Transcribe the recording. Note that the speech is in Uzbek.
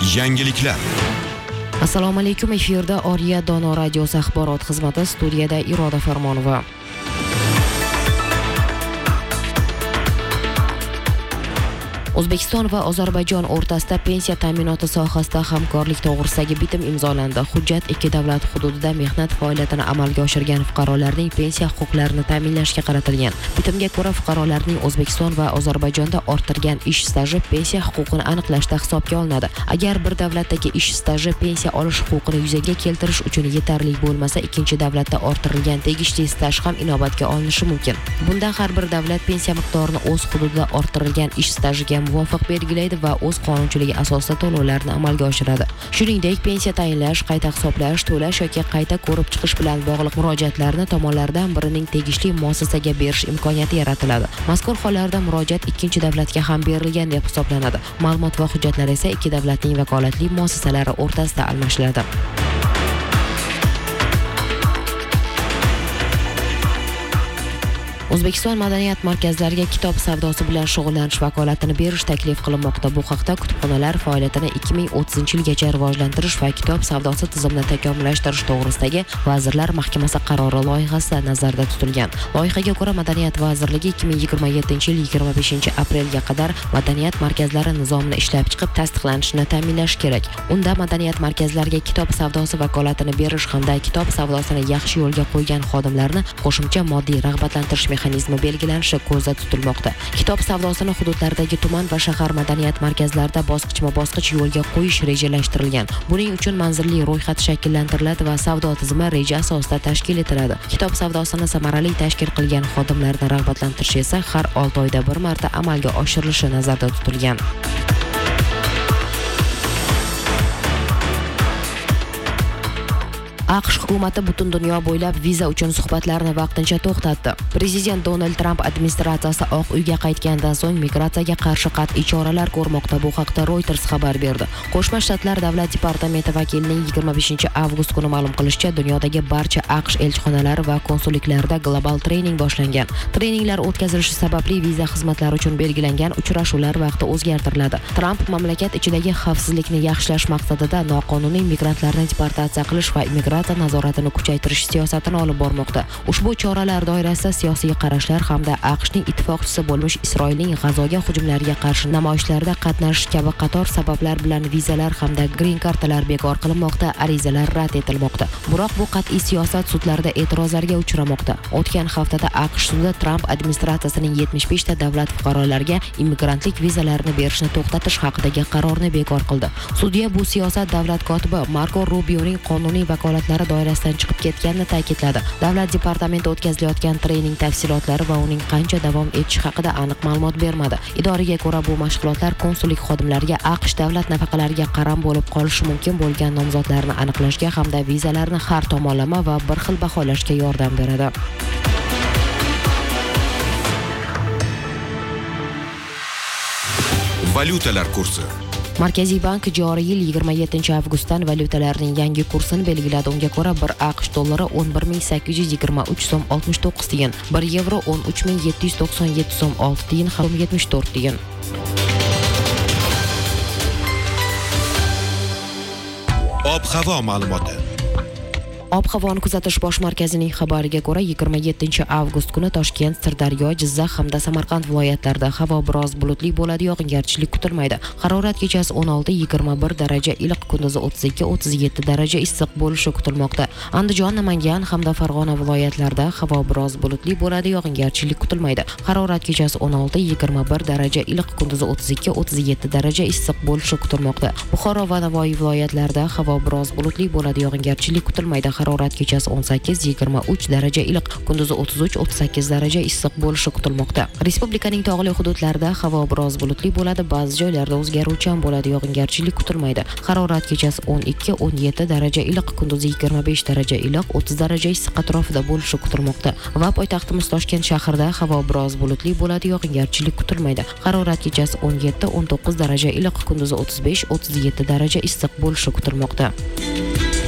Yangiliklar. Assalomu alaykum, efirda Oriya Dono radiosi axborot xizmati, studiyada Iroda Farmonova. O'zbekiston va Ozarbayjon o'rtasida pensiya ta'minoti sohasida hamkorlik to'g'risidagi bitim imzolandi. Hujjat ikki davlat hududida mehnat faoliyatini amalga oshirgan fuqarolarning pensiya huquqlarini ta'minlashga qaratilgan. Bitimga ko'ra, fuqarolarning O'zbekiston va Ozarbayjonda orttirgan ish staji pensiya huquqini aniqlashda hisobga olinadi. Agar bir davlatdagi ish staji pensiya olish huquqini yuzaga keltirish uchun yetarli bo'lmasa, ikkinchi davlatda orttirilgan tegishli staj ham inobatga olinishi mumkin. Bunda har bir davlat pensiya miqdorini o'z hududida orttirilgan ish stajiga muvofiq belgilaydi va o'z qonunchiligi asosida to'lovlarni amalga oshiradi. Shuningdek, pensiya tayinlash, qayta hisoblash, to'lash yoki qayta ko'rib chiqish bilan bog'liq murojaatlarni tomonlardan birining tegishli muassasaga berish imkoniyati yaratiladi. Mazkur hollarda murojaat ikkinchi davlatga ham berilgan deb hisoblanadi. Ma'lumot va hujjatlar esa ikki davlatning vakolatli muassasalari o'rtasida almashiladi. O'zbekiston madaniyat markazlariga kitob savdosi bilan shug'ullanish vakolatini berish taklif qilinmoqda. Bu haqda kutubxonalar faoliyatini 2030-yilgacha rivojlantirish va kitob savdosi tizimini takomillashtirish to'g'risidagi Vazirlar Mahkamasi qarori loyihasida nazarda tutilgan. Loyihaga ko'ra, Madaniyat vazirligi 2027-yil 25-aprelga qadar madaniyat markazlari nizomini ishlab chiqib, tasdiqlanishini ta'minlash kerak. Unda madaniyat markazlariga kitob savdosi vakolatini berish hamda kitob savdosini yaxshi yo'lga qo'ygan xodimlarni qo'shimcha moddiy rag'batlantirish mexanizmi belgilanishi ko'zda tutilmoqda. Kitob savdosini hududlardagi tuman va shahar madaniyat markazlarida bosqichma-bosqich yo'lga qo'yish rejalashtirilgan. Buning uchun manzilli ro'yxat shakllantiriladi va savdo tizimi reja asosida tashkil etiladi. Kitob savdosini samarali tashkil qilgan xodimlarni rag'batlantirish esa har 6 oyda bir marta amalga oshirilishi nazarda tutilgan. AQSh hukumati butun dunyo bo'ylab viza uchun suhbatlarni vaqtincha to'xtatdi. Prezident Donald Trump administratsiyasi Oq uyga qaytgandan so'ng migratsiyaga qarshi qat'iy choralar ko'rmoqda. Bu haqda Reuters xabar berdi. Qo'shma Shtatlar davlat departamenti vakilining 25-avgust kuni ma'lum qilishicha, dunyodagi barcha AQSh elchixonalari va konsulliklarida global trening boshlangan. Treninglar o'tkazilishi sababli viza xizmatlari uchun belgilangan uchrashuvlar vaqti o'zgartiriladi. Trump mamlakat ichidagi xavfsizlikni yaxshilash maqsadida noqonuniy migrantlarni deportatsiya qilish va nazoratini kuchaytirish siyosatini olib bormoqda. Ushbu choralar doirasida siyosiy qarashlar hamda AQShning ittifoqchisi bo'lmish Isroilning G'azoga hujumlariga qarshi namoyishlarda qatnashish kabi qator sabablar bilan vizalar hamda green kartalar bekor qilinmoqda, arizalar rad etilmoqda. Biroq bu qat'iy siyosat sudlarda e'tirozlarga uchramoqda. O'tgan haftada AQSh sudi Trump administratsiyasining 75 ta davlat fuqarolariga immigrantlik vizalarini berishni to'xtatish haqidagi qarorni bekor qildi. Sudya bu siyosat davlat kotibi Marko Rubioning qonuniy vakolatlari doirasidan chiqib ketganini ta'kidladi. Davlat departamenti o'tkazilayotgan trening tafsilotlari va uning qancha davom etishi haqida aniq ma'lumot bermadi. Idoraga ko'ra, bu mashg'ulotlar konsullik xodimlariga AQSh davlat nafaqalariga qaram bo'lib qolishi mumkin bo'lgan nomzodlarni aniqlashga hamda vizalarni har tomonlama va bir xil baholashga yordam beradi. Valyutalar kursi. Markaziy bank joriy yil 27-avgustdan valyutalarning yangi kursini belgiladi. Unga ko'ra, 1 AQSh dollari 11.823 so'm 69 tiyin, 1 yevro 13.797 so'm 6 tiyin, 74 tiyin. Ob-havo ma'lumoti. Ob-havoni kuzatish bosh markazining xabariga ko'ra, 27-avgust kuni Toshkent, Sirdaryo, Jizzax hamda Samarqand viloyatlarida havo biroz bulutli bo'ladi, yog'ingarchilik kutilmaydi. Harorat kechasi 16-21 daraja iliq, kunduzi 32-37 daraja issiq bo'lishi kutilmoqda. Andijon, Namangan hamda Farg'ona viloyatlarida havo biroz bulutli bo'ladi, yog'ingarchilik kutilmaydi. Harorat kechasi 16-21 daraja iliq, kunduzi 32-37 daraja issiq bo'lishi kutilmoqda. Buxoro va Navoiy viloyatlarida havo biroz bulutli bo'ladi, yog'ingarchilik kutilmaydi. Harorat kechasi 18-23 daraja iliq, kunduzi 33-38 daraja issiq bo'lishi kutilmoqda. Respublikaning tog'li hududlarida havo biroz bulutli bo'ladi, ba'zi joylarda o'zgaruvchan bo'ladi, yog'ingarchilik kutilmaydi. Harorat kechasi 12-17 daraja iliq, kunduzi 25 daraja iliq, 30 daraja issiq atrofida bo'lishi kutilmoqda. Va poytaxtimiz Toshkent shahrida havo biroz bulutli bo'ladi, yog'ingarchilik kutilmaydi. Harorat kechasi 17-19 daraja iliq, kunduzi 35-37 daraja issiq bo'lishi kutilmoqda.